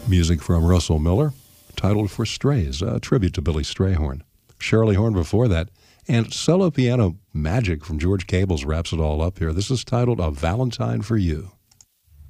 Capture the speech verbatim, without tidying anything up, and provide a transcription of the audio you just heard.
Music from Russell Miller, titled For Strays, a tribute to Billy Strayhorn. Shirley Horn before that, and solo piano magic from George Cables wraps it all up here. This is titled A Valentine for You.